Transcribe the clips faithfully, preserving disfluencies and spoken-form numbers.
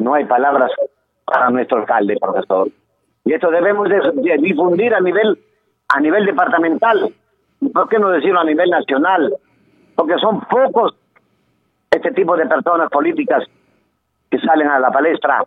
no hay palabras para nuestro alcalde, profesor. Y esto debemos de, de difundir a nivel a nivel departamental. ¿Por qué no decirlo a nivel nacional? Porque son pocos este tipo de personas políticas que salen a la palestra.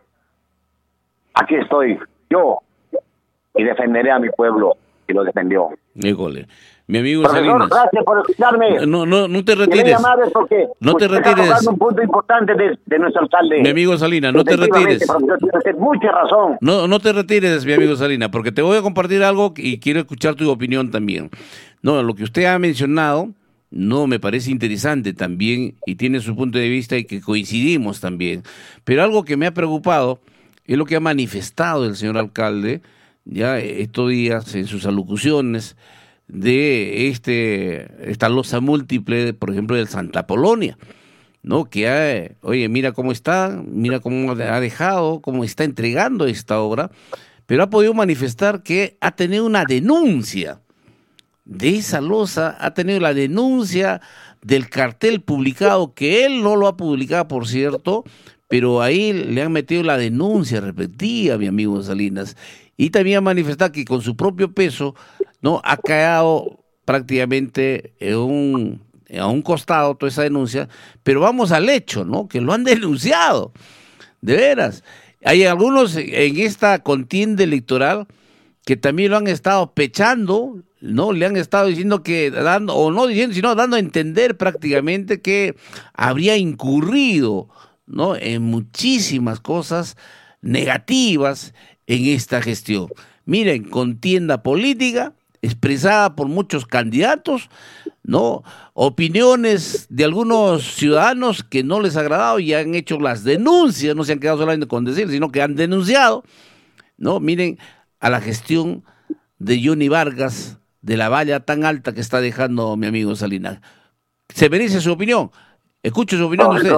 Aquí estoy yo y defenderé a mi pueblo y lo defendió. Híjole. Mi amigo Profesor, Salinas. gracias por escucharme. No, no, no te retires. No te retires. Está tocando un punto importante de, de nuestro alcalde. Mi amigo Salinas, no te retires. Profesor, tiene usted mucha razón. No, no te retires, mi amigo Salinas, porque te voy a compartir algo y quiero escuchar tu opinión también. No, lo que usted ha mencionado, no, me parece interesante también y tiene su punto de vista y que coincidimos también. Pero algo que me ha preocupado es lo que ha manifestado el señor alcalde ya estos días en sus alocuciones de este esta losa múltiple, por ejemplo, del Santa Polonia, ¿no? Que, ha, oye, mira cómo está, mira cómo ha dejado, cómo está entregando esta obra, pero ha podido manifestar que ha tenido una denuncia de esa losa, ha tenido la denuncia del cartel publicado, que él no lo ha publicado, por cierto, pero ahí le han metido la denuncia respectiva, mi amigo Salinas, y también ha manifestado que con su propio peso, ¿no?, ha quedado prácticamente en un, a un costado toda esa denuncia, pero vamos al hecho, ¿no?, que lo han denunciado, de veras. Hay algunos en esta contienda electoral que también lo han estado pechando, ¿no? Le han estado diciendo que, dando, o no diciendo, sino dando a entender prácticamente que habría incurrido, ¿no?, en muchísimas cosas negativas en esta gestión. Miren, contienda política expresada por muchos candidatos, ¿no? Opiniones de algunos ciudadanos que no les ha agradado y han hecho las denuncias, no se han quedado solamente con decir, sino que han denunciado, ¿no? Miren, a la gestión de Johnny Vargas, de la valla tan alta que está dejando mi amigo Salinas. ¿Se merece su opinión? Escucho su opinión de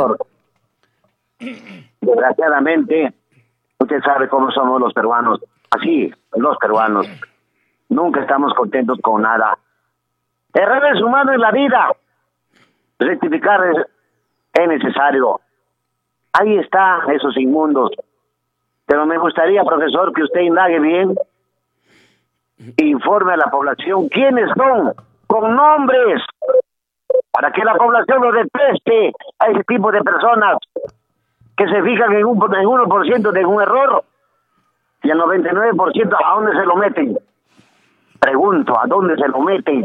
usted. Desgraciadamente, usted sabe cómo somos los peruanos. Así, los peruanos. Nunca estamos contentos con nada. Errores humanos en la vida. Rectificar es, es necesario. Ahí está, esos inmundos. Pero me gustaría, profesor, que usted indague bien, informe a la población quiénes son, con nombres, para que la población lo deteste a ese tipo de personas que se fijan en un en uno por ciento de un error y el noventa y nueve por ciento ¿a dónde se lo meten? Pregunto, ¿a dónde se lo meten?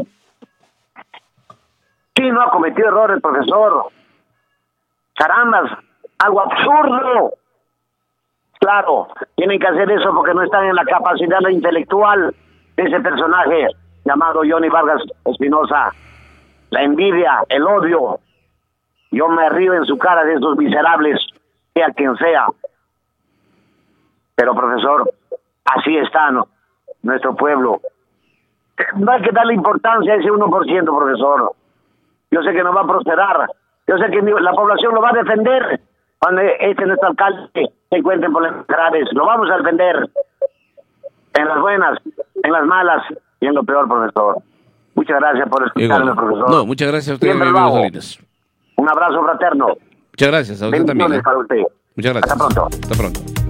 ¿Quién no ha cometido errores, profesor? Carambas, algo absurdo. Claro, tienen que hacer eso porque no están en la capacidad intelectual de ese personaje llamado Johnny Vargas Espinosa. La envidia, el odio. Yo me río en su cara de esos miserables, sea quien sea. Pero, profesor, así está, ¿no?, nuestro pueblo. No hay que darle importancia a ese uno por ciento, profesor. Yo sé que no va a prosperar. Yo sé que la población lo va a defender cuando este nuestro alcalde se encuentre en problemas graves. Lo vamos a defender en las buenas, en las malas y en lo peor, profesor. Muchas gracias por escucharme, profesor. No, muchas gracias a usted, mi amigo Salinas. Un abrazo fraterno. Muchas gracias a usted también, ¿eh? Para usted. Muchas gracias. Hasta pronto. Hasta pronto.